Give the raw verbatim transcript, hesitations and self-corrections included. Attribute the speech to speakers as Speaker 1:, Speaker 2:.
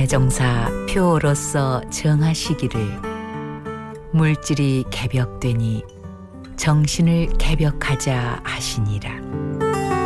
Speaker 1: 대종사 표로서 정하시기를 물질이 개벽되니 정신을 개벽하자 하시니라.